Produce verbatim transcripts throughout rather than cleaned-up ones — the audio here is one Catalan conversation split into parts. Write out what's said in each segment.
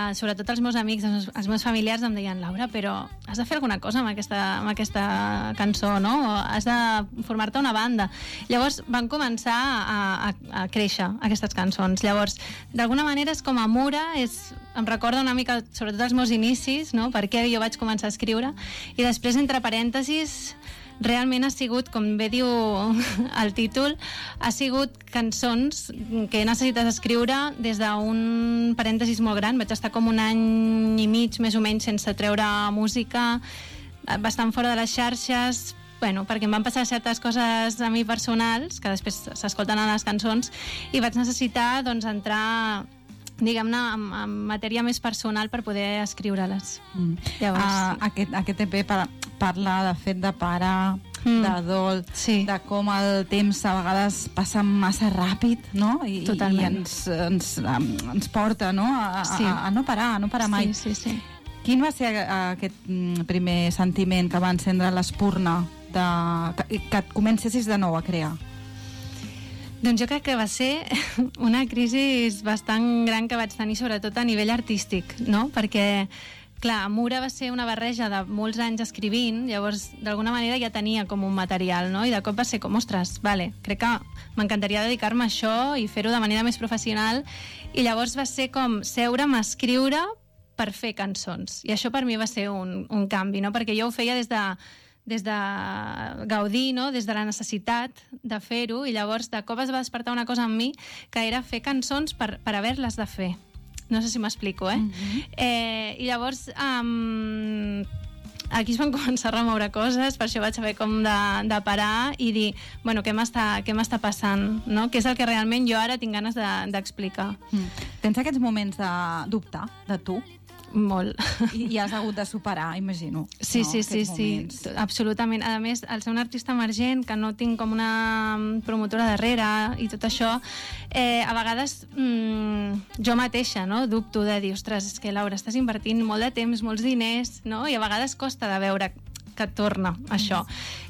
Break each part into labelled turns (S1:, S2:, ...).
S1: Uh, sobretot els meus amics, els, els meus familiars em deien, Laura, però has de fer alguna cosa amb aquesta, amb aquesta cançó, no? Has de formar-te una banda. Llavors van començar a, a, a créixer aquestes cançons. Llavors, d'alguna manera és com Amura, és, em recorda una mica sobretot els meus inicis, no? Per què jo vaig començar a escriure, i després entre parèntesis realment ha sigut, com bé diu el títol, ha sigut cançons que he necessitat escriure des d'un parèntesis molt gran. Vaig estar com un any i mig més o menys sense treure música, bastant fora de les xarxes, bueno, perquè em van passar certes coses a mi personals que després s'escolten a les cançons, i vaig necessitar doncs entrar, diguem-ne, amb, amb matèria més personal per poder escriure-les. Mm. Llavors,
S2: uh,
S1: sí.
S2: aquest, aquest E P parla de fet de pare, mm. de dol, sí. de com el temps a vegades passa massa ràpid, no? I, i ens, ens, ens porta, no? A, sí. a, a no parar, a no parar mai.
S1: Sí, sí, sí.
S2: Quin va ser aquest primer sentiment que va encendre l'espurna de, que, que et comencessis de nou a crear?
S1: Doncs jo crec que va ser una crisi bastant gran que vaig tenir, sobretot a nivell artístic, no? Perquè, clar, Amura va ser una barreja de molts anys escrivint, llavors d'alguna manera ja tenia com un material, no? I de cop va ser com, ostres, vale, crec que m'encantaria dedicar-me a això i fer-ho de manera més professional, i llavors va ser com seure'm a escriure per fer cançons, i això per mi va ser un, un canvi, no? Perquè jo ho feia des de des de gaudir, no? Des de la necessitat de fer-ho, i llavors de cop es va despertar una cosa en mi que era fer cançons per, per haver-les de fer. No sé si m'explico, eh? Mm-hmm. eh? I llavors um, aquí es van començar a remoure coses, per això vaig haver com de, de parar i dir, bueno, què m'està, què m'està passant, no? Què és el que realment jo ara tinc ganes d'explicar. De,
S2: mm. Tens aquests moments de dubtar de tu?
S1: Molt.
S2: I, i has hagut de superar, imagino.
S1: Sí,
S2: no?
S1: sí, sí, sí, absolutament. A més, al ser un artista emergent, que no tinc com una promotora darrere i tot això, eh, a vegades mmm, jo mateixa, no?, dubto de dir, ostres, és que Laura, estàs invertint molt de temps, molts diners, no?, i a vegades costa de veure que et torna això.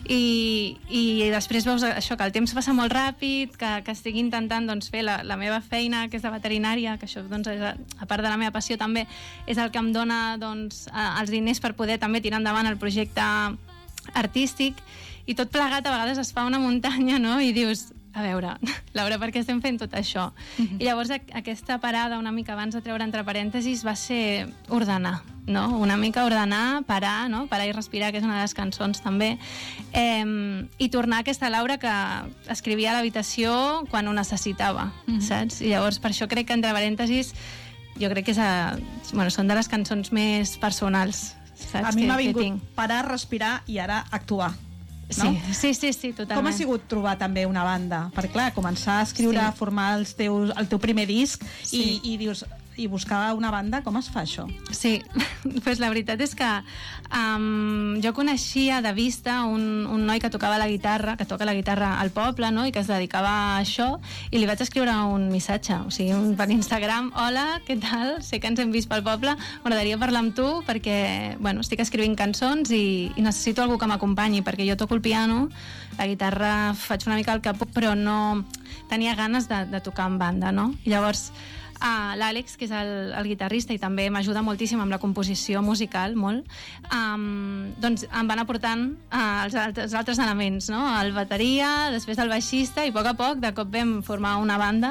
S1: I, i després veus això, que el temps passa molt ràpid, que, que estic intentant doncs, fer la, la meva feina, que és de veterinària, que això, doncs, és, a part de la meva passió també, és el que em dona doncs, els diners per poder també tirar endavant el projecte artístic, i tot plegat a vegades es fa una muntanya, no?, i dius, a veure, Laura, per què estem fent tot això? Uh-huh. I llavors aquesta parada una mica abans de treure entre parèntesis va ser ordenar, no? Una mica ordenar, parar, no? Parar i respirar, que és una de les cançons també, eh, i tornar a aquesta Laura que escrivia a l'habitació quan ho necessitava, uh-huh. saps? I llavors per això crec que entre parèntesis jo crec que és a, bueno, són de les cançons més personals, saps?
S3: A mi m'ha vingut
S1: tinc.
S3: parar, respirar i ara actuar. No?
S1: Sí, sí, sí, sí, totalment.
S3: Com ha sigut trobar també una banda? Perquè clar, començar a escriure, sí. formar els teus, el teu primer disc, sí. i, i dius, i buscar una banda, com es fa això?
S1: Sí, pues la veritat és que um, jo coneixia de vista un, un noi que tocava la guitarra, que toca la guitarra al poble, no?, i que es dedicava a això, i li vaig escriure un missatge, o sigui, un, per Instagram, hola, què tal? Sé que ens hem vist pel poble, m'agradaria parlar amb tu perquè, bueno, estic escrivint cançons i, i necessito algú que m'acompanyi, perquè jo toco el piano, la guitarra faig una mica el que puc, però no tenia ganes de, de tocar en banda, no? I llavors Uh, l'Àlex, que és el, el guitarrista i també m'ajuda moltíssim amb la composició musical, molt, um, doncs em van aportant uh, els, els altres elements, no? El bateria, després el baixista, i a poc a poc de cop vam formar una banda.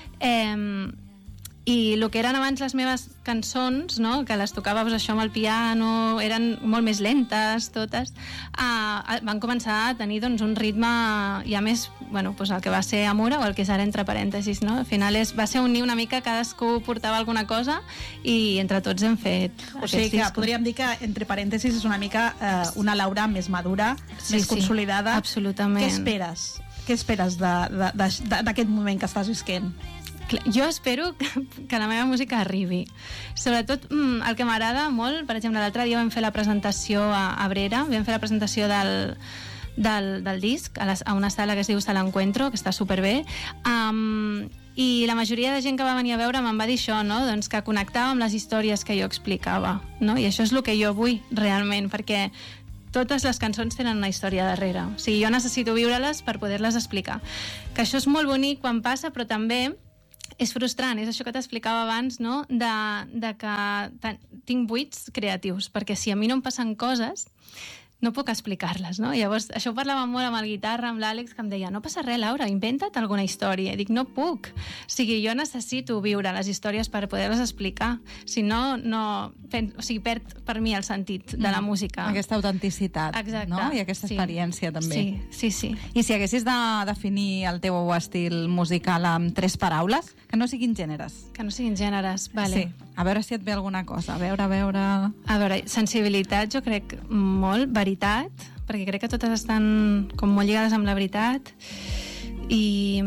S1: Um, i el que eren abans les meves cançons, no?, que les tocava pues, això amb el piano, eren molt més lentes totes, uh, van començar a tenir doncs, un ritme, i a més, bueno, pues, el que va ser Amura o el que és ara entre parèntesis, no? Al final és, va ser unir una mica, cadascú portava alguna cosa i entre tots hem fet
S3: o sigui que discos. Podríem dir que entre parèntesis és una mica eh, una Laura més madura, sí, més sí, consolidada.
S1: Absolutament.
S3: Què esperes? Què esperes d'aquest moment que estàs visquent?
S1: Jo espero que, que la meva música arribi. Sobretot mm, el que m'agrada molt, per exemple, l'altre dia vam fer la presentació a Abrera, vam fer la presentació del, del, del disc a, les, a una sala que es diu Sala Encuentro, que està superbé, um, i la majoria de gent que va venir a veure me'n va dir això, no? Doncs que connectava amb les històries que jo explicava, no? I això és el que jo vull realment, perquè totes les cançons tenen una història darrere, o sigui, jo necessito viure-les per poder-les explicar, que això és molt bonic quan passa, però també és frustrant, és això que t'explicava abans, no? De, de que tinc buits creatius, perquè si a mi no em passen coses, no puc explicar-les, no? Llavors, això ho parlava molt amb el guitarra, amb l'Àlex, que em deia, no passa res, Laura, inventa't alguna història. I dic, no puc. O sigui, jo necessito viure les històries per poder-les explicar. Si no, no... O sigui, perd per mi el sentit de la música.
S2: Aquesta autenticitat,
S1: exacte,
S2: no? I aquesta experiència,
S1: sí.
S2: també.
S1: Sí, sí, sí.
S2: I si haguessis de definir el teu estil musical amb tres paraules, que no siguin gèneres.
S1: Que no siguin gèneres, vale.
S2: Sí. A veure si et ve alguna cosa. A veure, a veure...
S1: A veure, sensibilitat, jo crec molt, veritat, perquè crec que totes estan com molt lligades amb la veritat. I...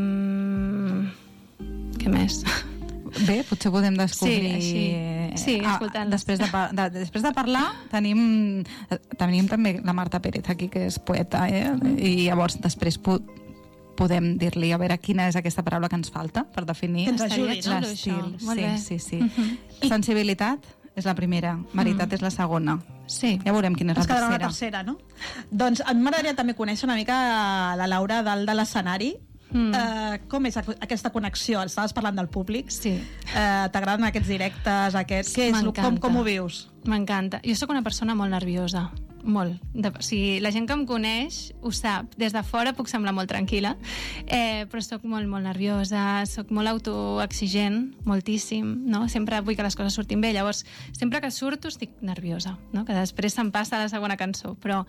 S1: Què més?
S2: Bé, potser podem descobrir...
S1: Sí, així. Sí, escoltant-les.
S2: Després de, de, després de parlar, tenim, tenim també la Marta Pérez aquí, que és poeta, eh? I llavors després po podem dir-li a veure quina és aquesta paraula que ens falta per definir
S3: que ens ajudi, no?
S2: l'estil. Sí, sí, sí.
S1: Uh -huh.
S2: Sensibilitat és la primera, veritat mm. és la segona.
S1: Sí.
S2: Ja veurem quina és la tercera.
S3: Ens quedarà una tercera, no? Doncs a mi m'agradaria també conèixer una mica la Laura dalt de l'escenari. Mm. Uh, com és aquesta connexió? Estaves parlant del públic.
S1: Sí.
S3: Uh, T'agraden aquests directes? Aquests? Què és? Com, com ho vius?
S1: M'encanta. Jo sóc una persona molt nerviosa. Molt. De, o sigui, la gent que em coneix ho sap. Des de fora puc semblar molt tranquil·la, eh, però sóc molt, molt nerviosa, sóc molt autoexigent, moltíssim, no? Sempre vull que les coses surtin bé. Llavors, sempre que surto estic nerviosa, no? Que després se'm passa la segona cançó. Però...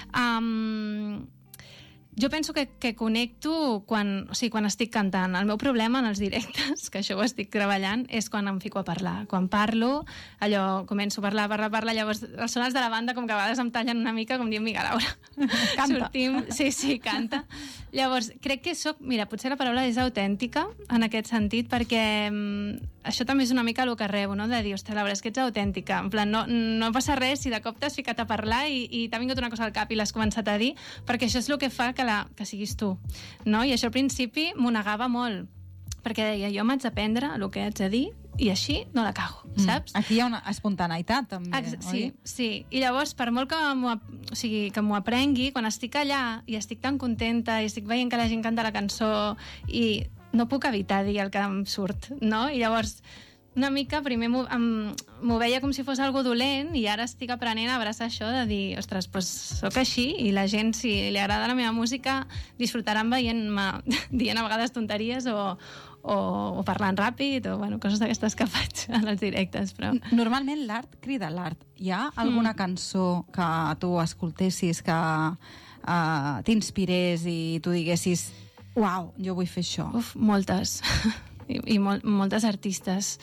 S1: Um, jo penso que, que connecto quan, o sigui, quan estic cantant. El meu problema en els directes, que això ho estic treballant, és quan em fico a parlar. Quan parlo, allò, començo a parlar, parlar, parlar, llavors els sonats de la banda com que a vegades em tallen una mica, com dient, vinga, Laura, canta. Sortim, sí, sí, canta. Llavors, crec que soc, mira, potser la paraula és autèntica en aquest sentit, perquè mm, això també és una mica el que rebo, no? De dir, ostres, Laura, és que ets autèntica. En plan, no, no passa res si de cop t'has ficat a parlar i, i t'ha vingut una cosa al cap i l'has començat a dir, perquè això és el que fa que La, que siguis tu, no? I això al principi m'ho negava molt, perquè deia, jo m'haig d'aprendre el que haig de dir i així no la cago, saps?
S2: Mm. Aquí hi ha una espontaneïtat, també,
S1: Ex
S2: oi?
S1: Sí, sí. I llavors, per molt que m'ho o sigui, que m'ho aprengui, quan estic allà i estic tan contenta i estic veient que la gent canta la cançó i no puc evitar dir el que em surt, no? I llavors una mica, primer m'ho veia com si fos algo dolent i ara estic aprenent a abraçar això de dir, ostres, doncs sóc així i la gent, si li agrada la meva música, disfrutaran veient-me dient a vegades tonteries o, o, o parlant ràpid o bueno, coses d'aquestes que faig en els directes. Però...
S2: Normalment l'art crida l'art. Hi ha alguna mm. cançó que tu escoltessis, que uh, t'inspirés i tu diguessis, uau, jo vull fer això?
S1: Uf, moltes. I, i mol, moltes artistes.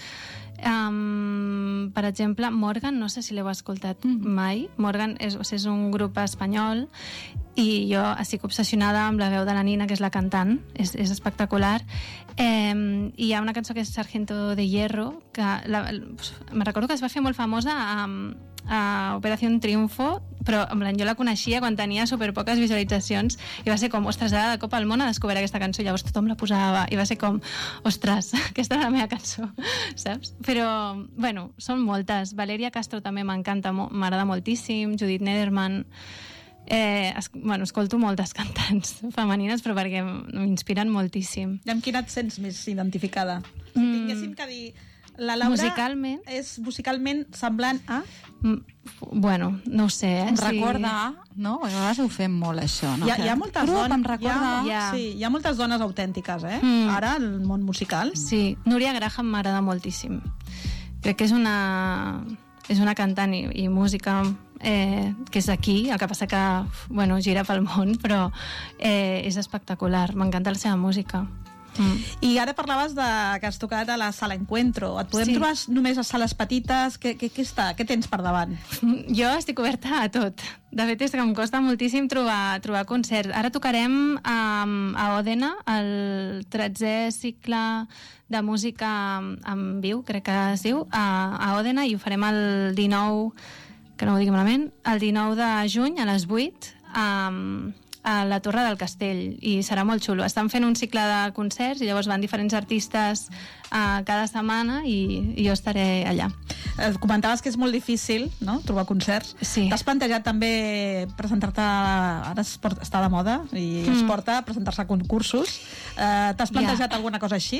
S1: Um, per exemple, Morgan, no sé si l'heu escoltat mm. mai. Morgan és, o sigui, és un grup espanyol i jo estic obsessionada amb la veu de la Nina, que és la cantant, és, és espectacular. Eh, i hi ha una cançó que és Sargento de Hierro, que la, me recordo que es va fer molt famosa a, a Operación Triunfo, però en plan, jo la coneixia quan tenia superpoques visualitzacions i va ser com, ostres, ara de cop el món ha descobert aquesta cançó i llavors tothom la posava i va ser com, ostres, aquesta és la meva cançó, saps? Però, bueno, són moltes. Valeria Castro també m'encanta, m'agrada moltíssim, Judith Nederman... Eh, es, bueno, escolto moltes cantants femenines, però perquè m'inspiren moltíssim.
S3: I amb quina et sents més identificada? Si mm. tinguéssim que dir... La Laura
S1: musicalment?
S3: És musicalment semblant a...
S1: Mm, bueno, no ho sé, eh?
S2: Recorda, sí. No? A vegades ho fem molt, això, no?
S3: Hi ha, hi ha moltes
S2: Grup,
S3: dones...
S2: em recorda...
S3: Hi ha, sí, hi ha moltes dones autèntiques, eh? Mm. Ara, al món musical.
S1: Sí, Núria Graham m'agrada moltíssim. Crec que és una... és una cantant i, i música eh, que és aquí, el que passa que bueno, gira pel món, però eh, és espectacular, m'encanta la seva música. Mm.
S3: I ara parlaves de que has tocat a la Sala Encuentro. Et podem
S1: sí.
S3: trobar només a sales petites? Què, què, què, està? Què tens per davant?
S1: Jo estic oberta a tot. De fet, és que em costa moltíssim trobar, trobar concerts. Ara tocarem um, a Òdena, el tretzè cicle de música en viu, crec que es diu, a, a Òdena, i ho farem el dinou, que no ho digui malament, el dinou de juny a les vuit, um, a la Torre del Castell, i serà molt xulo. Estan fent un cicle de concerts i llavors van diferents artistes uh, cada setmana i, i jo estaré allà.
S3: Eh, comentaves que és molt difícil, no?, trobar concerts.
S1: Sí.
S3: T'has plantejat també presentar-te... Ara es porta, està de moda i mm. es porta a presentar-se a concursos. Eh, T'has plantejat yeah. alguna cosa així?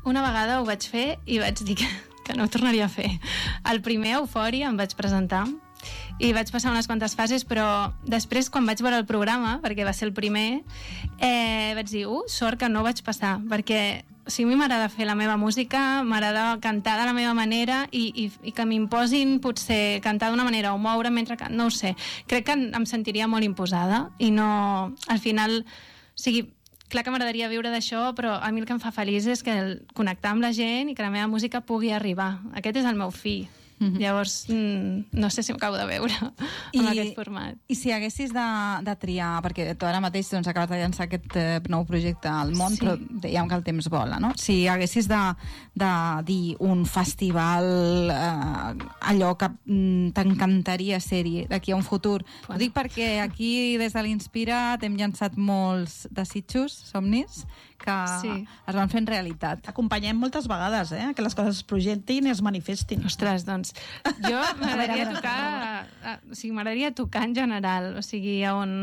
S1: una vegada ho vaig fer i vaig dir que, que no ho tornaria a fer. El primer, Eufòria, em vaig presentar i vaig passar unes quantes fases, però després, quan vaig veure el programa, perquè va ser el primer, eh, vaig dir, uh, sort que no vaig passar, perquè o sigui, a mi m'agrada fer la meva música, m'agrada cantar de la meva manera i, i, i que m'imposin potser cantar d'una manera o moure mentre canto, no ho sé. Crec que em sentiria molt imposada i no... Al final, o sigui, clar que m'agradaria viure d'això, però a mi el que em fa feliç és que el, connectar amb la gent i que la meva música pugui arribar. Aquest és el meu fi. Mm-hmm. Llavors, mm, no sé si m'acabo de veure I, amb aquest format.
S2: I si haguessis de, de triar, perquè tu ara mateix doncs, acabes de llançar aquest eh, nou projecte al món, sí. Però dèiem que el temps vola, no? Si haguessis de, de dir un festival, eh, allò que mm, t'encantaria ser-hi d'aquí a un futur, bueno. Ho dic perquè aquí des de l'Inspira t'hem llançat molts desitjos, somnis, que sí. Es van fent realitat.
S3: Acompanyem moltes vegades, eh? Que les coses es projectin i es manifestin.
S1: Ostres, doncs, jo m'agradaria tocar, a, a, o sigui, m'agradaria tocar en general, o sigui,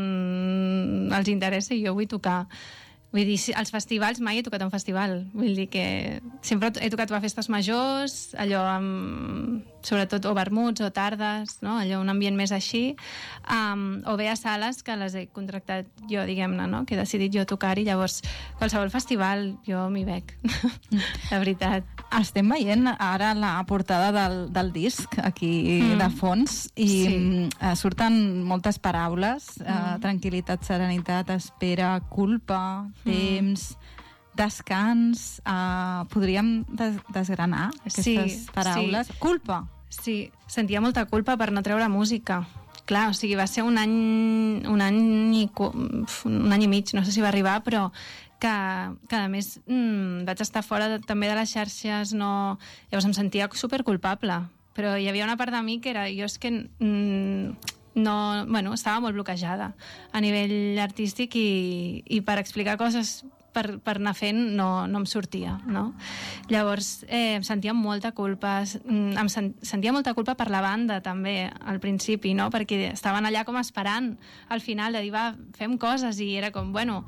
S1: on els interessa i jo vull tocar. Vull dir, als festivals mai he tocat un festival. Vull dir que sempre he tocat a festes majors, allò amb, sobretot o vermuts o tardes, no? Allò un ambient més així, um, o bé a sales que les he contractat jo, diguem-ne, no? Que he decidit jo tocar-hi, llavors qualsevol festival jo m'hi veig, la veritat.
S2: Estem veient ara la portada del, del disc aquí mm. de fons i sí. uh, surten moltes paraules, mm. uh, tranquil·litat, serenitat, espera, culpa, temps, mm. descans, uh, podríem des desgranar aquestes sí, paraules?
S1: Sí.
S2: Culpa.
S1: Sí, sentia molta culpa per no treure música. Clar, o sigui, va ser un any, un any i, un any i mig, no sé si va arribar, però que, que a més mmm, vaig estar fora de, també de les xarxes, no... Llavors em sentia superculpable, però hi havia una part de mi que era... Jo és que mmm, no... Bueno, estava molt bloquejada a nivell artístic i, i per explicar coses per, per anar fent no, no em sortia, no? Llavors eh, em sentia molta culpa, em sen, sentia molta culpa per la banda també al principi, no? Perquè estaven allà com esperant al final de dir, va, fem coses, i era com, bueno...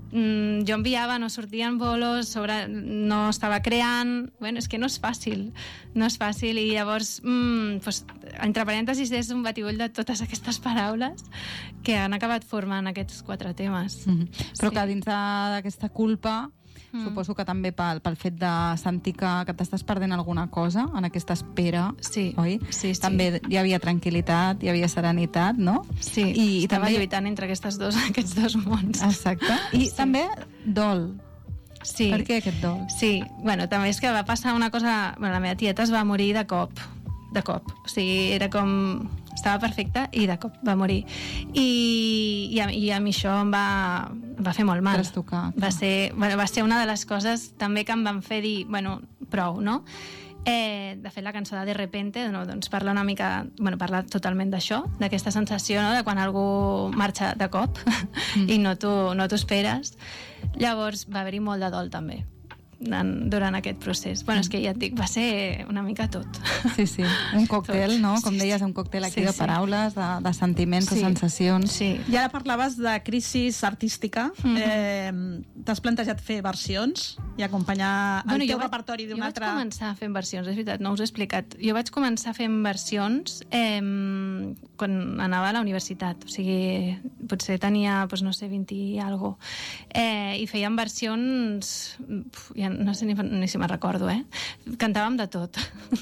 S1: Mm, jo enviava, no sortien bolos, sobre, no estava creant... Bueno, és que no és fàcil, no és fàcil, i llavors, mm, pues, entre parèntesis, és un batibull de totes aquestes paraules que han acabat formant aquests quatre temes.
S2: Mm-hmm. Però sí. Que dins d'aquesta culpa, mm. suposo que també pel, pel fet de sentir que, que t'estàs perdent alguna cosa en aquesta espera,
S1: sí.
S2: oi?
S1: Sí, sí.
S2: També hi havia tranquil·litat, hi havia serenitat, no?
S1: Sí,
S2: I,
S1: estava
S2: també...
S1: lluitant entre aquestes dos, aquests dos mons.
S2: Exacte. I sí. També dol.
S1: Sí.
S2: Per què aquest dol?
S1: Sí, bueno, també és que va passar una cosa... Bueno, la meva tieta es va morir de cop, de cop. O sigui, era com... Estava perfecta i de cop va morir. I, i, a, i a mi això em va, em va fer molt mal.
S2: Trastocar.
S1: Va ser, bueno, va ser una de les coses també que em van fer dir, bueno, prou, no? Eh, de fet, la cançó de De Repente, no, doncs parla una mica, bueno, parla totalment d'això, d'aquesta sensació, no?, de quan algú marxa de cop mm. i no t'ho no t'ho esperes. Llavors va haver-hi molt de dol també en, durant aquest procés. Bueno, és que ja et dic, va ser una mica tot.
S2: Sí, sí, un còctel,
S1: tot.
S2: No? Com
S1: sí,
S2: deies, un còctel aquí
S1: sí,
S2: de paraules, de, de sentiments, sí. De sensacions.
S1: Sí.
S3: I ara parlaves de crisi artística. Mm-hmm. eh, T'has plantejat fer versions i acompanyar el bueno, teu vaig, repertori d'un altre...
S1: Jo vaig començar fent versions, és veritat, no us he explicat. Jo vaig començar fent versions eh, quan anava a la universitat, o sigui, potser tenia, doncs, no sé, vint i alguna cosa. Eh, I fèiem versions... Ja no sé ni, ni si me'n recordo, eh? Cantàvem de tot.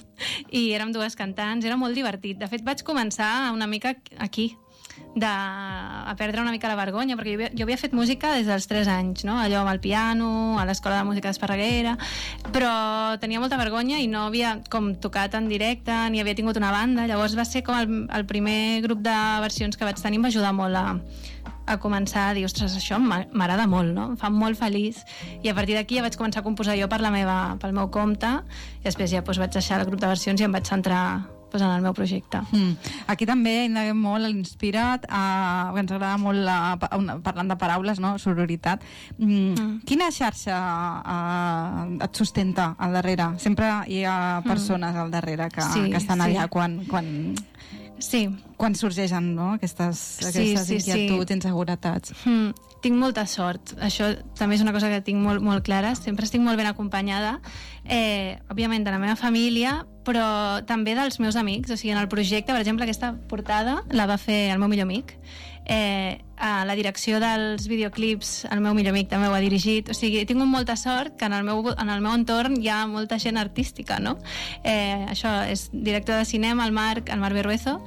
S1: I érem dues cantants, era molt divertit. De fet, vaig començar una mica aquí, de, a perdre una mica la vergonya, perquè jo havia, jo havia fet música des dels tres anys, no? Allò amb el piano, a l'Escola de Música d'Esparreguera, però tenia molta vergonya i no havia com tocat en directe, ni havia tingut una banda. Llavors va ser com el, el primer grup de versions que vaig tenir, em va ajudar molt a a començar a dir, ostres, això m'agrada molt, no? Em fa molt feliç. I a partir d'aquí ja vaig començar a composar jo per la meva, pel meu compte, i després ja doncs, vaig deixar el grup de versions i em vaig centrar doncs, en el meu projecte.
S2: Mm. Aquí també indaguem molt l'Inspirat, uh, ens agrada molt la, una, parlant de paraules, no? Sororitat. Mm. Mm. Quina xarxa uh, et sustenta al darrere? Sempre hi ha persones mm. al darrere que, sí, que estan allà sí. quan... quan...
S1: Sí.
S2: Quan sorgeixen, no?, aquestes,
S1: sí,
S2: aquestes
S1: sí,
S2: inquietuds,
S1: sí.
S2: inseguretats.
S1: Mm, tinc molta sort. Això també és una cosa que tinc molt, molt clara. Sempre estic molt ben acompanyada. Eh, òbviament, de la meva família, però també dels meus amics. O sigui, en el projecte, per exemple, aquesta portada la va fer el meu millor amic. Eh, a la direcció dels videoclips el meu millor amic també ho ha dirigit. O sigui, he tingut molta sort que en el meu, en el meu entorn hi ha molta gent artística, no? Eh, això és director de cinema, el Marc, el Marc Berruezo.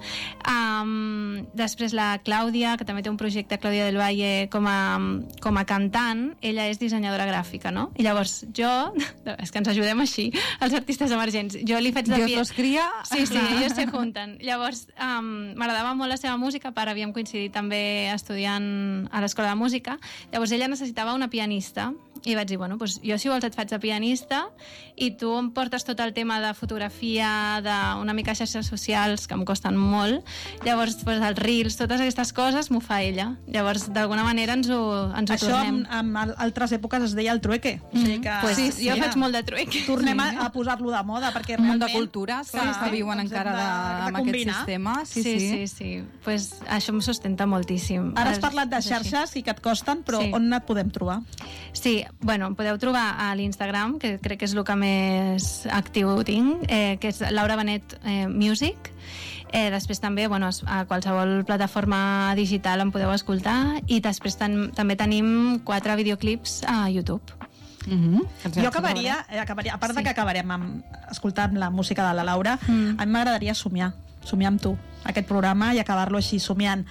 S1: Um, després la Clàudia, que també té un projecte, Clàudia del Valle, com a, com a cantant. Ella és dissenyadora gràfica, no? I llavors jo... És que ens ajudem així, els artistes emergents. Jo li faig de...
S2: Dios los cría.
S1: Sí, sí, ellos se junten. Llavors, um, m'agradava molt la seva música, per havíem coincidit també estudiant a l'Escola de Música. Llavors ella necessitava una pianista i vaig dir, bueno, doncs jo si vols et faig de pianista i tu em portes tot el tema de fotografia, d'una mica xarxes socials, que em costen molt. Llavors, doncs, els reels, totes aquestes coses m'ho fa ella. Llavors, d'alguna manera ens ho, ens ho
S3: Això
S1: tornem.
S3: Això en, en altres èpoques es deia el trueque. Mm -hmm. O sigui que,
S1: pues sí, sí, jo faig molt de trueque.
S3: Tornem
S1: sí.
S3: a, a posar-lo de moda, perquè
S2: un
S3: realment...
S2: munt de cultures que,
S3: sí,
S2: que viuen
S3: doncs
S2: encara de,
S3: de, de
S2: amb aquest sistema. Sí,
S1: sí,
S2: sí.
S1: sí. sí. Pues això em sustenta moltíssim.
S3: Ara has parlat de xarxes i que et costen, però
S1: sí.
S3: on et podem trobar?
S1: Sí, bueno, em podeu trobar a l'Instagram, que crec que és el que més actiu tinc, eh, que és Laura Benet eh, Music. Eh, després també, bueno, a qualsevol plataforma digital em podeu escoltar, i després ten, també tenim quatre videoclips a YouTube.
S2: Mm-hmm.
S3: Jo acabaria, acabaria, a part sí. de que acabarem amb, escoltant la música de la Laura, mm. a mi m'agradaria somiar, somiar amb tu aquest programa i acabar-lo així, somiant.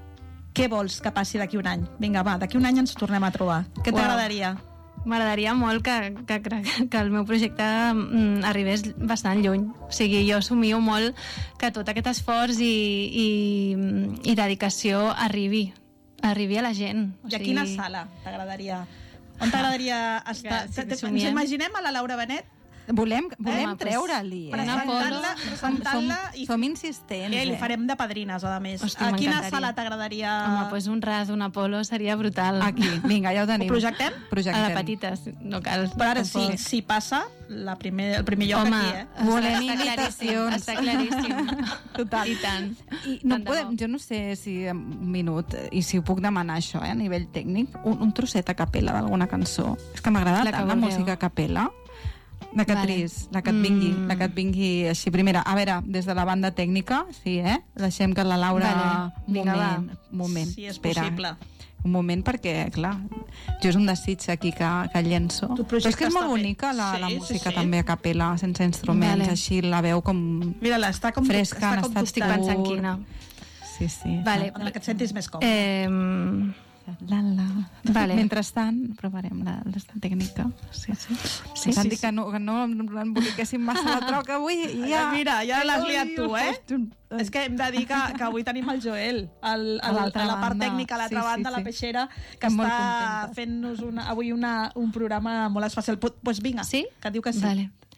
S3: Què vols que passi d'aquí un any? Vinga, va, d'aquí un any ens tornem a trobar. Què t'agradaria?
S1: Wow. M'agradaria molt que, que, que, que el meu projecte mm, arribés bastant lluny. O sigui, jo somio molt que tot aquest esforç i, i, i dedicació arribi, arribi a la gent. O
S3: I
S1: sigui...
S3: a quina sala t'agradaria? On t'agradaria estar?
S1: Que,
S3: sí, ens imaginem a la Laura Benet?
S2: Volem, volem
S1: eh?
S2: treure-li, eh?
S3: Presentant-la, presentant-la
S2: som,
S3: i...
S2: som insistents,
S3: eh?
S2: eh?
S3: Li farem de padrines, a més.
S1: Hosti,
S3: a quina
S1: m'encantaria.
S3: sala t'agradaria?
S1: Home, doncs un ras, un Apolo seria brutal.
S2: Aquí, vinga, ja ho tenim.
S3: Ho projectem?
S2: projectem.
S1: A la petita, no cal.
S3: Però ara sí, si passa, la primer, el primer lloc
S1: Home,
S3: aquí, eh?
S2: Volem
S1: està
S2: invitacions.
S1: Està claríssim.
S2: Total.
S1: I tant.
S2: I no
S1: tant
S2: podem, jo no sé si en un minut, i si ho puc demanar això, eh, a nivell tècnic, un, un trosset a capella d'alguna cançó. És que m'agrada
S1: La que
S2: tant la
S1: vulgueu.
S2: música a capella. La que
S1: Vale.
S2: tris, la que et vingui,
S1: Mm.
S2: la que et vingui així primera. A veure, des de la banda tècnica, sí, eh? Deixem que la Laura...
S1: Vale.
S2: Un
S1: Vinga,
S2: moment,
S1: va.
S2: un moment.
S3: Si és
S2: espera.
S3: possible.
S2: Un moment, perquè, clar, jo és un desig aquí que, que llenço.
S3: Tu
S2: Però és que és molt
S3: està
S2: bonica la,
S3: fet.
S2: la
S3: Sí,
S2: música
S3: sí, sí.
S2: també a capella, sense instruments,
S1: Vale.
S2: així la veu com...
S3: Mira-la, està com,
S2: Fresca,
S3: està
S2: en
S3: com
S2: estat
S1: Estic
S3: dubtant.
S1: pensant
S2: pur.
S1: quina.
S2: Sí, sí.
S1: Vale.
S3: En la que et sentis més còmode.
S1: Eh,
S2: La, la.
S1: Vale.
S2: Mentrestant, provarem la, la tècnica. Sí, sí.
S1: Sí,
S2: Ens han
S1: sí,
S2: dit que no, que no emboliquéssim massa la troca avui i ja...
S3: Mira, ja l'has liat tu, eh? És que hem de dir que, que avui tenim el Joel, el, el,
S2: A l'altra
S3: a la part
S2: banda.
S3: tècnica, a l'altra
S2: Sí, sí,
S3: banda,
S2: sí.
S3: la peixera, que
S2: Molt
S3: està
S2: contentes.
S3: fent-nos una, avui una, un programa molt especial. Doncs pues vinga,
S1: Sí?
S3: que diu que sí.
S1: Vale.